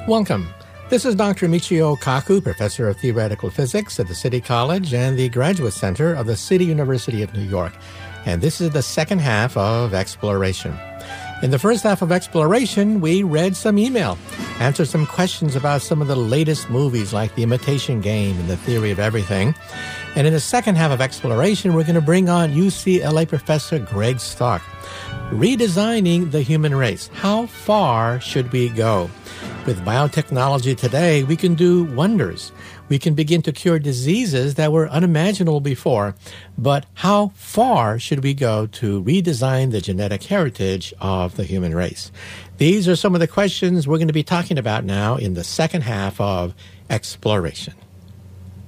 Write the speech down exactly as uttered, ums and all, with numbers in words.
Welcome. This is Doctor Michio Kaku, Professor of Theoretical Physics at the City College and the Graduate Center of the City University of New York. And this is the second half of Exploration. In the first half of Exploration, we read some email, answered some questions about some of the latest movies like The Imitation Game and The Theory of Everything. And in the second half of Exploration, we're going to bring on U C L A Professor Greg Stock. Redesigning the human race. How far should we go? With biotechnology today, we can do wonders. We can begin to cure diseases that were unimaginable before. But how far should we go to redesign the genetic heritage of the human race? These are some of the questions we're going to be talking about now in the second half of Exploration.